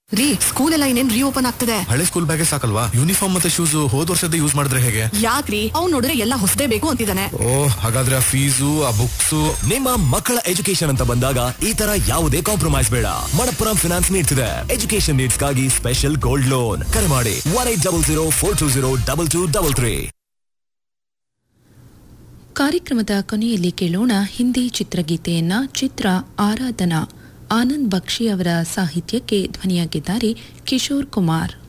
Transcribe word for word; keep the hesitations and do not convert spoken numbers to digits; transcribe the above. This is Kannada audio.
ರೀ, ಸ್ಕೂಲ್ ಎಲ್ಲ ಇನ್ನೇನ್ ರೀಓಪನ್ ಆಗ್ತದೆ. ಹಳೆ ಸ್ಕೂಲ್ ಬ್ಯಾಗೇ ಸಾಕಲ್ವಾ? ಯೂನಿಫಾರ್ಮ್ ಮತ್ತೆ ಶೂಸ್ ಹೋದ್ ವರ್ಷದ ಯೂಸ್ ಮಾಡಿದ್ರೆ ಹೇಗೆ? ಯಾಕ್ರಿ, ಅವ್ನು ನೋಡಿದ್ರೆ ಎಲ್ಲ ಹೊಸದೇ ಬೇಕು ಅಂತಿದ್ದಾನೆ. ಓ, ಹಾಗಾದ್ರೆ ಆ ಫೀಸು ಆ ಬುಕ್ಸ್. ನಿಮ್ಮ ಮಕ್ಕಳ ಎಜುಕೇಶನ್ ಅಂತ ಬಂದಾಗ ಈ ತರ ಯಾವುದೇ ಕಾಂಪ್ರಮೈಸ್ ಬೇಡ. ಮಣಪ್ಪುರಂ ಫಿನಾನ್ಸ್ ನೀಡ್ತಿದೆ ಎಜುಕೇಶನ್ ನೀಡ್ಸ್ ಗಾಗಿ ಸ್ಪೆಷಲ್ ಗೋಲ್ಡ್ ಲೋನ್. ಕರೆ ಮಾಡಿ one eight double zero four two zero double two double three. ಕಾರ್ಯಕ್ರಮದ ಕೊನೆಯಲ್ಲಿ ಕೇಳೋಣ ಹಿಂದಿ ಚಿತ್ರಗೀತೆಯನ್ನ. ಚಿತ್ರ ಆರಾಧನಾ. ಆನಂದ್ ಬಕ್ಷಿ ಅವರ ಸಾಹಿತ್ಯಕ್ಕೆ ಧ್ವನಿಯಾಗಿದ್ದಾರೆ ಕಿಶೋರ್ ಕುಮಾರ್.